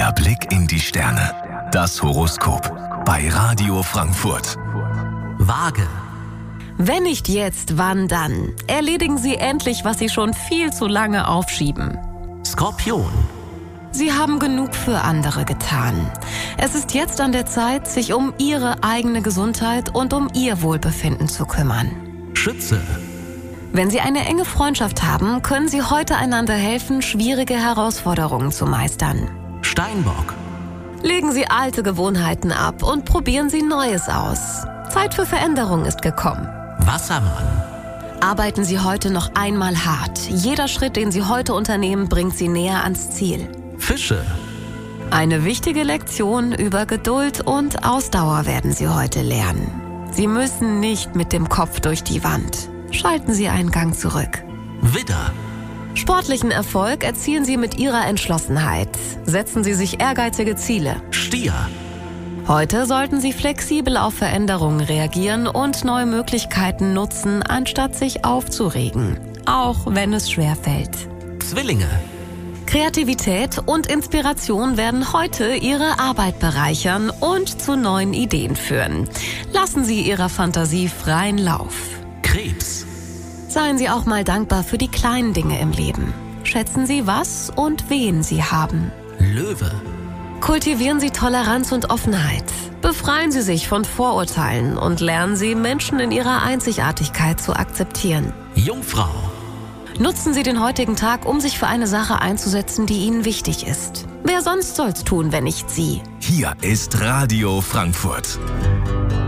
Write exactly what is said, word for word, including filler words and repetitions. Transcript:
Der Blick in die Sterne. Das Horoskop bei Radio Frankfurt. Waage. Wenn nicht jetzt, wann dann? Erledigen Sie endlich, was Sie schon viel zu lange aufschieben. Skorpion. Sie haben genug für andere getan. Es ist jetzt an der Zeit, sich um Ihre eigene Gesundheit und um Ihr Wohlbefinden zu kümmern. Schütze. Wenn Sie eine enge Freundschaft haben, können Sie heute einander helfen, schwierige Herausforderungen zu meistern. Steinbock. Legen Sie alte Gewohnheiten ab und probieren Sie Neues aus. Zeit für Veränderung ist gekommen. Wassermann. Arbeiten Sie heute noch einmal hart. Jeder Schritt, den Sie heute unternehmen, bringt Sie näher ans Ziel. Fische. Eine wichtige Lektion über Geduld und Ausdauer werden Sie heute lernen. Sie müssen nicht mit dem Kopf durch die Wand. Schalten Sie einen Gang zurück. Widder. Sportlichen Erfolg erzielen Sie mit Ihrer Entschlossenheit. Setzen Sie sich ehrgeizige Ziele. Stier. Heute sollten Sie flexibel auf Veränderungen reagieren und neue Möglichkeiten nutzen, anstatt sich aufzuregen, auch wenn es schwerfällt. Zwillinge. Kreativität und Inspiration werden heute Ihre Arbeit bereichern und zu neuen Ideen führen. Lassen Sie Ihrer Fantasie freien Lauf. Krebs. Seien Sie auch mal dankbar für die kleinen Dinge im Leben. Schätzen Sie, was und wen Sie haben. Löwe. Kultivieren Sie Toleranz und Offenheit. Befreien Sie sich von Vorurteilen und lernen Sie, Menschen in ihrer Einzigartigkeit zu akzeptieren. Jungfrau. Nutzen Sie den heutigen Tag, um sich für eine Sache einzusetzen, die Ihnen wichtig ist. Wer sonst soll's tun, wenn nicht Sie? Hier ist Radio Frankfurt.